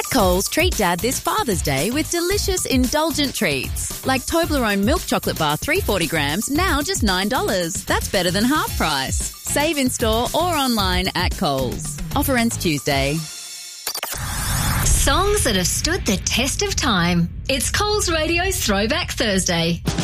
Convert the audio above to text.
Coles, treat Dad this Father's Day with delicious, indulgent treats. Like Toblerone milk chocolate bar, 340 grams, now just $9. That's better than half price. Save in store or online at Coles. Offer ends Tuesday. Songs that have stood the test of time. It's Coles Radio Throwback Thursday.